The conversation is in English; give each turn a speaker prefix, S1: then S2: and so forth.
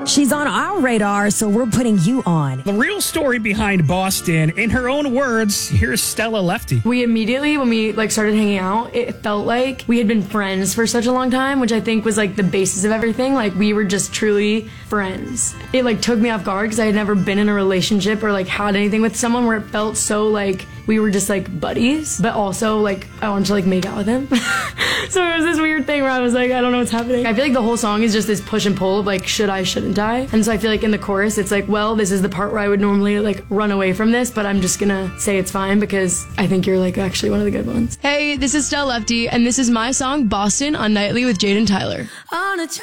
S1: She's on our radar, so we're putting you on.
S2: The real story behind Boston, in her own words, here's Stella Lefty.
S3: We immediately, when we started hanging out, it felt like we had been friends for such a long time, which I think was the basis of everything. We were just truly friends. It took me off guard because I had never been in a relationship or had anything with someone where it felt so we were just buddies, but also I wanted to make out with him. So it was this weird thing where I was I don't know what's happening. I feel like the whole song is just this push and pull of should I, shouldn't I? And so I feel in the chorus it's well, this is the part where I would normally run away from this, but I'm just gonna say it's fine because I think you're actually one of the good ones. Hey, this is Stella Lefty, and this is my song Boston on Nightly with Jade and Tyler.